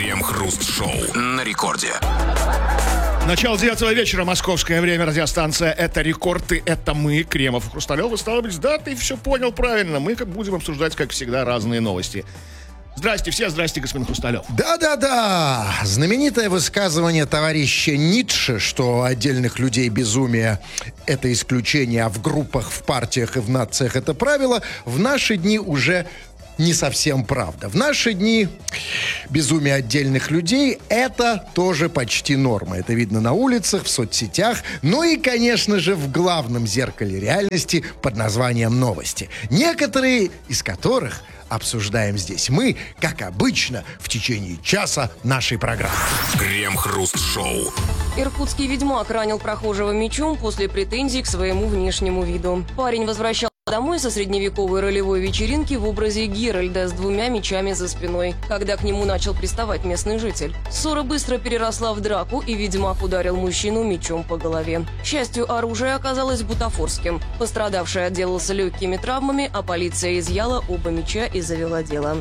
Крем-хруст-шоу на рекорде. Начало 9 вечера, московское время, радиостанция «Это рекорд», и это мы, Кремов и Хрусталев. Вы, стало быть, да, ты все понял правильно. Мы будем обсуждать, как всегда, разные новости. Здрасте все, здрасте, господин Хрусталев. Да-да-да, знаменитое высказывание товарища Ницше, что у отдельных людей безумие – это исключение, а в группах, в партиях и в нациях – это правило, в наши дни уже не совсем правда. В наши дни безумие отдельных людей – это тоже почти норма. Это видно на улицах, в соцсетях, ну и, конечно же, в главном зеркале реальности под названием «Новости», некоторые из которых обсуждаем здесь мы, как обычно, в течение часа нашей программы. Крем-хруст-шоу. Иркутский ведьмак ранил прохожего мечом после претензий к своему внешнему виду. Парень возвращался домой со средневековой ролевой вечеринки в образе Геральда с 2 мечами за спиной, когда к нему начал приставать местный житель. Ссора быстро переросла в драку, и ведьмак ударил мужчину мечом по голове. К счастью, оружие оказалось бутафорским. Пострадавший отделался легкими травмами, а полиция изъяла оба меча и завела дело.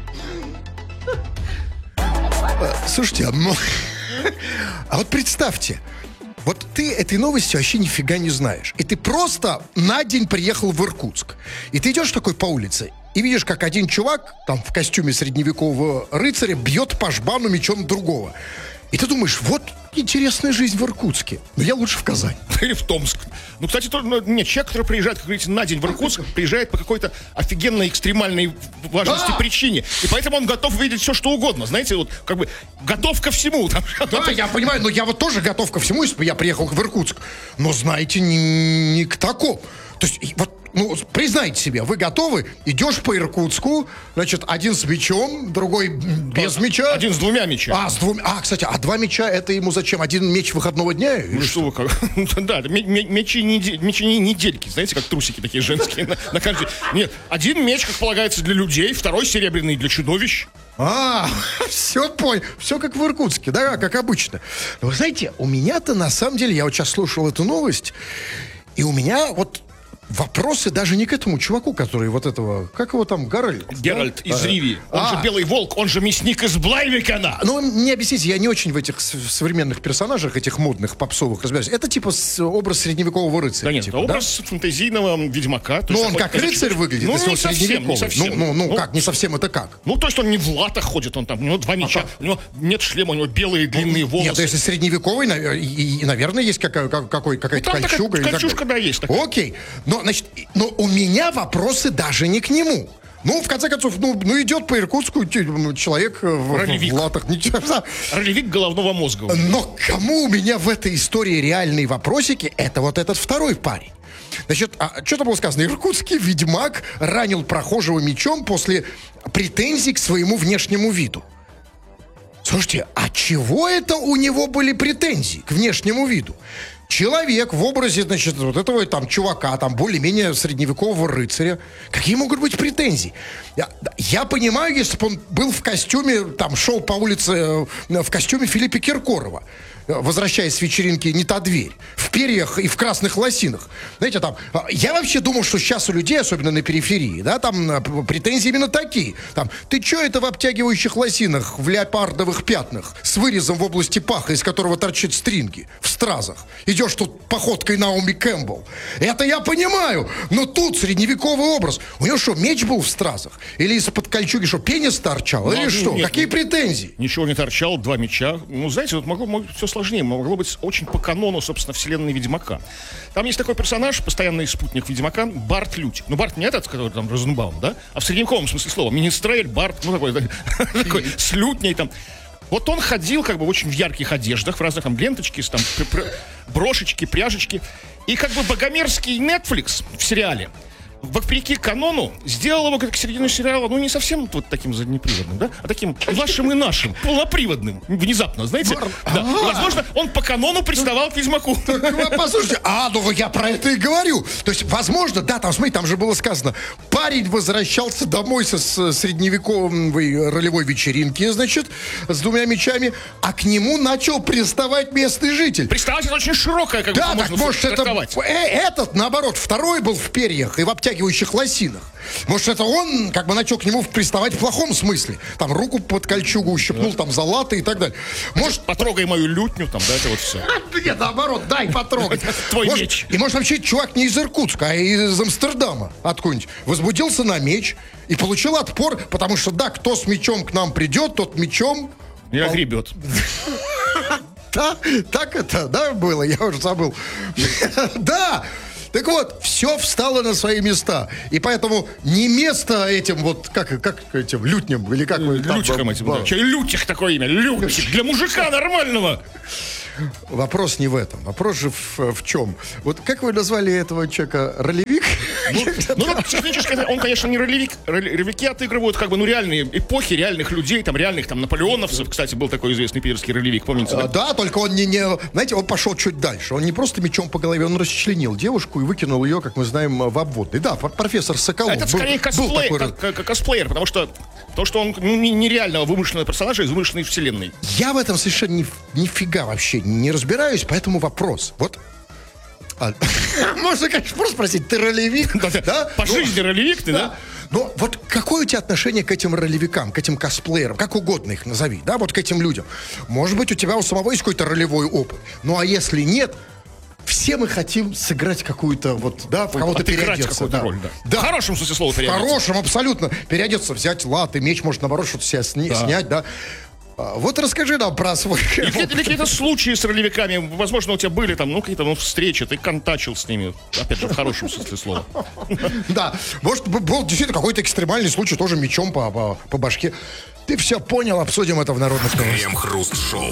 Слушайте, а вот представьте, вот ты этой новости вообще нифига не знаешь. И ты просто на день приехал в Иркутск. И ты идешь такой по улице и видишь, как один чувак там в костюме средневекового рыцаря бьет по жбану мечом другого. И ты думаешь, вот интересная жизнь в Иркутске. Но я лучше в Казань. Или в Томск. Ну, кстати, нет, человек, который приезжает, как говорите, на день в Иркутск, приезжает по какой-то офигенной экстремальной важности причине. И поэтому он готов видеть все, что угодно. Знаете, вот как бы готов ко всему. Там, да, я понимаю, но я вот тоже готов ко всему, если бы я приехал в Иркутск. Но, знаете, не к такому. То есть, вот, ну, признайте себе, вы готовы, идешь по Иркутску, значит, один с мечом, другой без меча. Один с 2 мечами. Кстати, 2 меча, это ему зачем? Один меч выходного дня? Ну что вы как? Да, мечи недельки, знаете, как трусики такие женские на каждый. Нет, один меч, как полагается, для людей, второй серебряный для чудовищ. Все понял. Все как в Иркутске, да, как обычно. Но вы знаете, у меня-то на самом деле, я вот сейчас слушал эту новость, и у меня вот вопросы даже не к этому чуваку, который вот этого, как его там, Геральт из Ривии. Он же Белый Волк, он же мясник из Блайвикена. Ну, мне объясните, я не очень в этих современных персонажах, этих модных, попсовых разбираюсь. Это типа образ средневекового рыцаря. Да нет, типа, это образ фантазийного ведьмака. Но он как рыцарь выглядит, ну, если он средневековый. Ну, как, не совсем это как? Ну, то есть он не в латах ходит, он там, у него 2 меча, у него нет шлема, у него белые длинные волосы. Нет, если средневековый, наверное, есть какая-то кольчуга. Кольчужка, да, есть такая. Окей, но, значит, у меня вопросы даже не к нему. Ну, в конце концов, идет по Иркутску человек в латах. Ролевик головного мозга. Но кому у меня в этой истории реальные вопросики, это вот этот второй парень. Значит, что-то было сказано. Иркутский ведьмак ранил прохожего мечом после претензий к своему внешнему виду. Слушайте, а чего это у него были претензии к внешнему виду? Человек в образе, значит, вот этого там чувака, там более-менее средневекового рыцаря. Какие могут быть претензии? Я понимаю, если бы он был в костюме, там, шел по улице в костюме Филиппа Киркорова, возвращаясь с вечеринки «Не та дверь», в перьях и в красных лосинах. Знаете, там, я вообще думал, что сейчас у людей, особенно на периферии, да, там претензии именно такие. Там, ты чё это в обтягивающих лосинах, в леопардовых пятнах, с вырезом в области паха, из которого торчат стринги, в стразах? Идешь тут походкой Наоми Кэмпбелл. Это я понимаю, но тут средневековый образ. У него что, меч был в стразах? Или из-под кольчуги что, пенис торчал? Или что? Нет, какие претензии? Ничего не торчал, 2 меча. Ну, знаете, вот могло все сложнее. Могло быть очень по канону, собственно, вселенной Ведьмака. Там есть такой персонаж, постоянный спутник Ведьмака, Барт Лютик. Ну, Барт не этот, который там Розенбаум, да? А в средневековом смысле слова. Министрель, Барт, ну, такой с лютней там. Вот он ходил как бы очень в ярких одеждах, в разных там ленточки, там брошечки, пряжечки. И как бы богомерзкий Netflix в сериале, вопреки канону, сделал его как середину сериала, ну, не совсем вот таким заднеприводным, да, а таким вашим и нашим, полноприводным, внезапно, знаете? Да. И, возможно, он по канону приставал к Ведьмаку. Послушайте, ну я про это и говорю. То есть, возможно, да, там, смотри, там же было сказано, парень возвращался домой со средневековой ролевой вечеринки, значит, с 2 мечами, а к нему начал приставать местный житель. Приставать — это очень широкое, как бы, да, можно так, может, трактовать. Этот, наоборот, второй был в перьях и в обтягивающих обтягивающих лосинах. Может, это он, как бы, начал к нему приставать в плохом смысле. Там руку под кольчугу ущипнул, там, за латы и так далее. Может, Потрогай мою лютню, там, да, это вот все. нет, наоборот, дай потрогать. Твой Может, меч. И может вообще чувак не из Иркутска, а из Амстердама откуда-нибудь. Возбудился на меч и получил отпор, потому что, да, кто с мечом к нам придет, тот мечом... И огребет. Да, так это, да, было, я уже забыл. Да! Так вот, все встало на свои места. И поэтому не место этим вот, как этим, лютням, или как вы там... Лютиком этим, да. Че, Лютик такое имя, Лютик, для мужика нормального. Вопрос не в этом. Вопрос же в чем? Вот как вы назвали этого человека? Ролевик? Ну, технически, он, конечно, не ролевик. Ролевики отыгрывают, как бы, ну, реальные эпохи, реальных людей, там, реальных, там, наполеоновцев. Кстати, был такой известный питерский ролевик, помните? Да? Да, только он не... Знаете, он пошел чуть дальше. Он не просто мечом по голове, он расчленил девушку и выкинул ее, как мы знаем, в обводный. Да, профессор Соколов. Это скорее косплеер, потому что он нереального вымышленного персонажа из вымышленной вселенной. Я в этом совершенно нифига вообще не разбираюсь, поэтому вопрос. Вот. Можно, конечно, просто спросить, ты ролевик? Да? По жизни ролевик ты, да? Но вот какое у тебя отношение к этим ролевикам, к этим косплеерам, как угодно их назови, да, вот к этим людям? Может быть, у тебя у самого есть какой-то ролевой опыт. Ну, а если нет, все мы хотим сыграть какую-то, вот, да, в кого-то переодеться. Да. Роль, да. В хорошем смысле слова переодеться. В хорошем, абсолютно. Переодеться, взять латы, меч, может, наоборот, что-то себя снять, да. Вот расскажи нам про свой... Какие-то случаи с ролевиками, возможно, у тебя были там, какие-то встречи, ты контачил с ними, опять же, в хорошем смысле слова. Да, может, был действительно какой-то экстремальный случай, тоже мечом по башке. Ты все понял, обсудим это в народных новостях. Крем-хруст-шоу.